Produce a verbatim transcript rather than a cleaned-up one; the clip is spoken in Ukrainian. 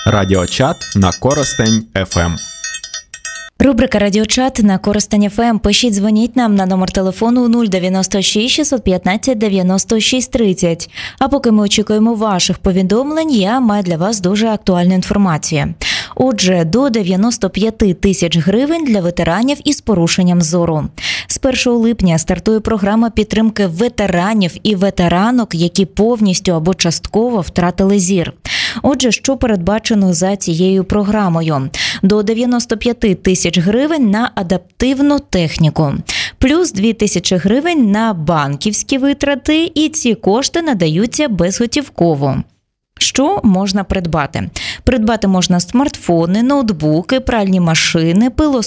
Радіочат на Коростень еф ем. Рубрика «Радіочат» на Коростень еф ем. Пишіть, дзвоніть нам на номер телефону нуль дев'яносто шість шістсот п'ятнадцять дев'яносто шість тридцять. А поки ми очікуємо ваших повідомлень, я маю для вас дуже актуальну інформацію. Отже, до дев'яносто п'ять тисяч гривень для ветеранів із порушенням зору. З першого липня стартує програма підтримки ветеранів і ветеранок, які повністю або частково втратили зір. Отже, що передбачено за цією програмою? До дев'яносто п'ять тисяч гривень на адаптивну техніку, плюс дві тисячі гривень на банківські витрати, і ці кошти надаються безготівково. Що можна придбати? Придбати можна смартфони, ноутбуки, пральні машини, пилососи,